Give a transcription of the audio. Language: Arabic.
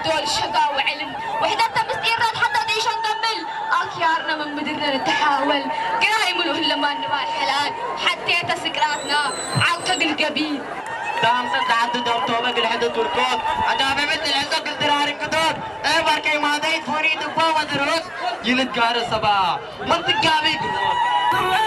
هدول الشقاوة علم وحدتنا مستيرات حتى تعيش نكمل أخيارنا من مدرنا نتحاول قرايم له لما نبال حلال حتى سكراتنا عوتق القبيل دام تعدد توبك الحدود والكود أنا بمثل عندك الدراري كتود إيه بركي ما دايت فوريد وفاوة دروس يلد قارس صباح منطق قابي